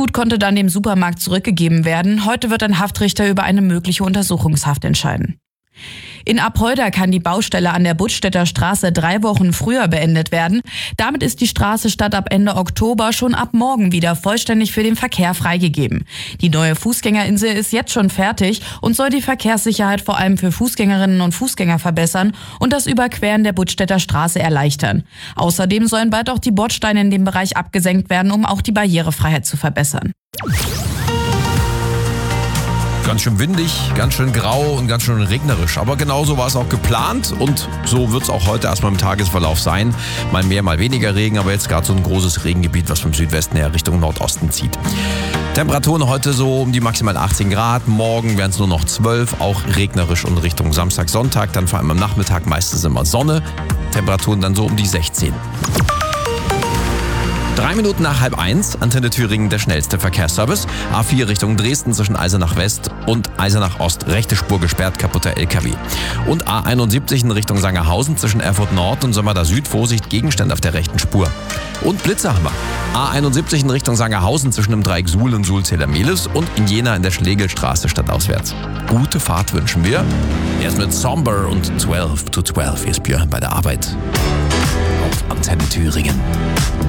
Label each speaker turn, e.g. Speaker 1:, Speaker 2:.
Speaker 1: Gut konnte dann dem Supermarkt zurückgegeben werden. Heute wird ein Haftrichter über eine mögliche Untersuchungshaft entscheiden. In Apolda kann die Baustelle an der Buttstädter Straße 3 Wochen früher beendet werden. Damit ist die Straße statt ab Ende Oktober schon ab morgen wieder vollständig für den Verkehr freigegeben. Die neue Fußgängerinsel ist jetzt schon fertig und soll die Verkehrssicherheit vor allem für Fußgängerinnen und Fußgänger verbessern und das Überqueren der Buttstädter Straße erleichtern. Außerdem sollen bald auch die Bordsteine in dem Bereich abgesenkt werden, um auch die Barrierefreiheit zu verbessern.
Speaker 2: Ganz schön windig, ganz schön grau und ganz schön regnerisch. Aber genauso war es auch geplant und so wird es auch heute erstmal im Tagesverlauf sein. Mal mehr, mal weniger Regen, aber jetzt gerade so ein großes Regengebiet, was vom Südwesten her Richtung Nordosten zieht. Temperaturen heute so um die maximal 18 Grad. Morgen werden es nur noch 12, auch regnerisch und Richtung Samstag, Sonntag. Dann vor allem am Nachmittag meistens immer Sonne. Temperaturen dann so um die 16. 3 Minuten nach 12:30, Antenne Thüringen, der schnellste Verkehrsservice. A4 Richtung Dresden zwischen Eisenach West und Eisenach Ost. Rechte Spur gesperrt, kaputter LKW. Und A71 in Richtung Sangerhausen zwischen Erfurt Nord und Sömmerda Süd. Vorsicht, Gegenstand auf der rechten Spur. Und Blitze haben wir. A71 in Richtung Sangerhausen zwischen dem Dreieck Suhl und Suhl-Zedermehlis und in Jena in der Schlegelstraße stadtauswärts. Gute Fahrt wünschen wir. Erst mit Somber und 12 to 12. Hier ist Björn bei der Arbeit auf Antenne Thüringen.